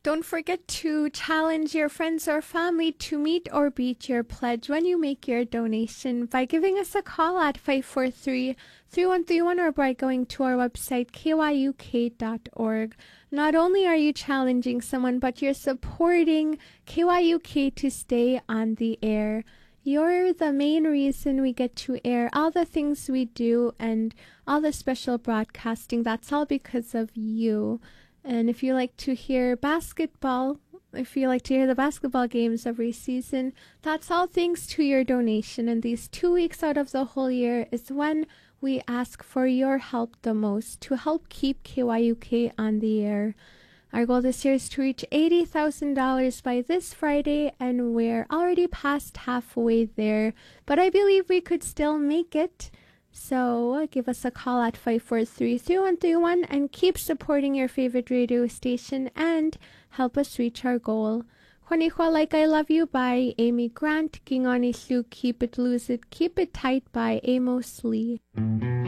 Don't forget to challenge your friends or family to meet or beat your pledge when you make your donation by giving us a call at 543-3131 or by going to our website, kyuk.org. Not only are you challenging someone, but you're supporting KYUK to stay on the air. You're the main reason we get to air all the things we do and all the special broadcasting. That's all because of you. And if you like to hear basketball, if you like to hear the basketball games every season, that's all thanks to your donation. And these 2 weeks out of the whole year is when we ask for your help the most to help keep KYUK on the air. Our goal this year is to reach $80,000 by this Friday, and we're already past halfway there. But I believe we could still make it. So give us a call at 543-3131 and keep supporting your favorite radio station and help us reach our goal. Juaniqua Like I Love You by Amy Grant. King on Isu, Keep It Lose It, Keep It Tight by Amos Lee.